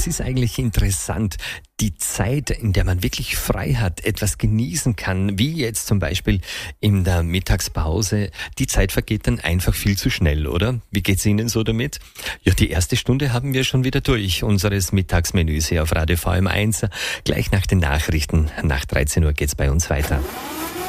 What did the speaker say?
ist eigentlich interessant. Die Zeit, in der man wirklich frei hat, etwas genießen kann, wie jetzt zum Beispiel in der Mittagspause, die Zeit vergeht dann einfach viel zu schnell, oder? Wie geht's Ihnen so damit? Ja, die erste Stunde haben wir schon wieder durch, unseres Mittagsmenüs hier auf Radio VM1. Gleich nach den Nachrichten, nach 13 Uhr geht's bei uns weiter.